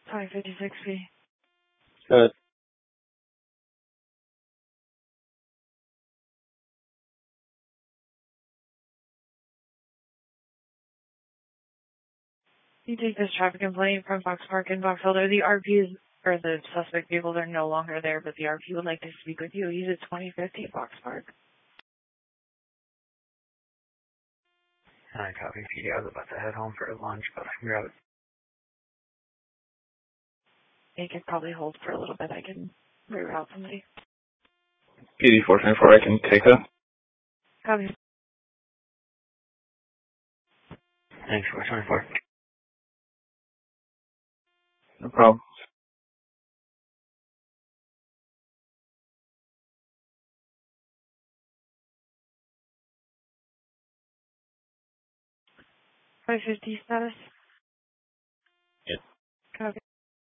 556B. Good. You take this traffic complaint from Fox Park and Fox Elder. The RPs, or the suspect vehicles, are no longer there, but the RP would like to speak with you. He's at 2050 Fox Park. I copy PD. I was about to head home for lunch, but I'm out. They could probably hold for a little bit. I can reroute somebody. PD 424, I can take that. Copy. Thanks, 424. No problem. $550 status.